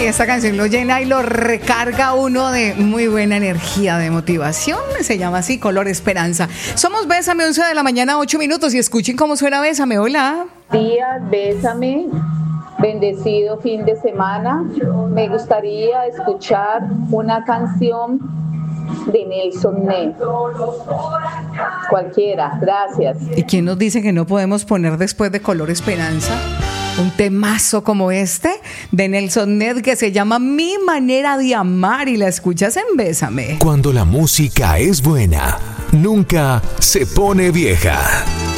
esta canción lo llena y lo recarga uno de muy buena energía, de motivación. Se llama así, Color Esperanza. Somos Bésame, 11 de la mañana, 8 minutos. Y escuchen cómo suena Bésame. Hola. Días, Bésame. Bendecido fin de semana. Me gustaría escuchar una canción de Nelson Ned. Cualquiera, gracias. ¿Y quién nos dice que no podemos poner después de Color Esperanza un temazo como este de Nelson Ned que se llama Mi Manera de Amar, y la escuchas en Bésame? Cuando la música es buena, nunca se pone vieja.